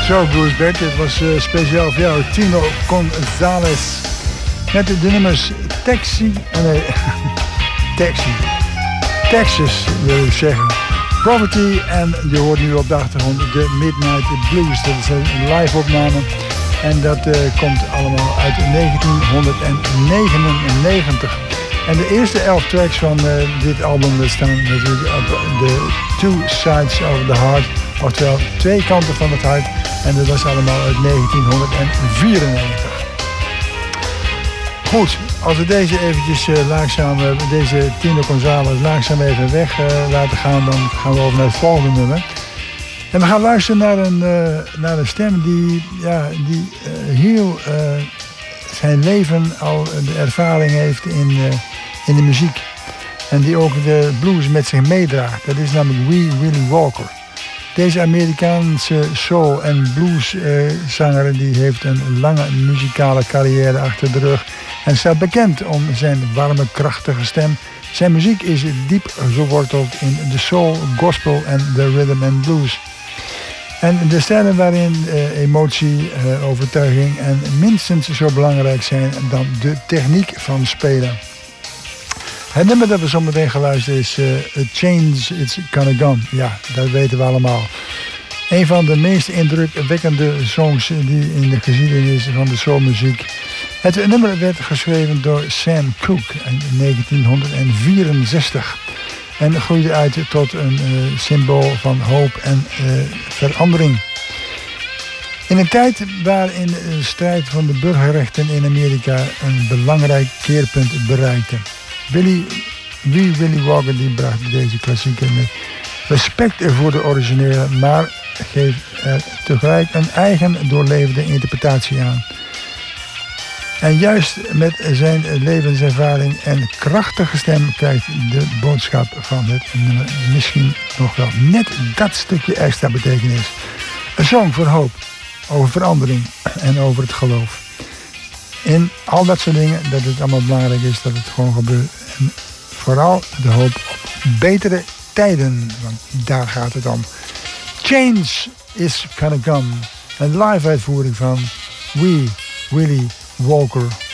Zo, Bruce Beck, dit was speciaal voor jou, Tino Gonzalez. Met de nummers Taxi, Texas wil ik zeggen. Poverty en je hoort nu op de achtergrond de Midnight Blues. Dat is een live opname en dat komt allemaal uit 1999. En de eerste 11 tracks van dit album staan natuurlijk op de Two Sides of the Heart. Oftewel, twee kanten van het hart. En dat was allemaal uit 1994. Goed, als we deze eventjes deze Tino Gonzalez langzaam even weg laten gaan, dan gaan we over naar het volgende nummer. En we gaan luisteren naar een stem die heel zijn leven al de ervaring heeft in de muziek. En die ook de blues met zich meedraagt. Dat is namelijk Willie Walker. Deze Amerikaanse soul- en blueszanger die heeft een lange muzikale carrière achter de rug en staat bekend om zijn warme, krachtige stem. Zijn muziek is diep geworteld in de soul, gospel en de rhythm and blues. En de stijlen waarin emotie, overtuiging en minstens zo belangrijk zijn dan de techniek van spelen. Het nummer dat we zo meteen gaan luisteren is A Change It's Gonna Gone. Ja, dat weten we allemaal. Een van de meest indrukwekkende songs die in de geschiedenis van de soulmuziek. Het nummer werd geschreven door Sam Cooke in 1964. En groeide uit tot een symbool van hoop en verandering. In een tijd waarin de strijd van de burgerrechten in Amerika een belangrijk keerpunt bereikte. Willie Walker die bracht deze klassieker met respect voor de originele, maar geeft er tegelijk een eigen doorleefde interpretatie aan. En juist met zijn levenservaring en krachtige stem krijgt de boodschap van het nummer misschien nog wel net dat stukje extra betekenis. Een song voor hoop, over verandering en over het geloof. In al dat soort dingen, dat het allemaal belangrijk is dat het gewoon gebeurt. En vooral de hoop op betere tijden, want daar gaat het om. Change is gonna come. Een live uitvoering van Willie Walker.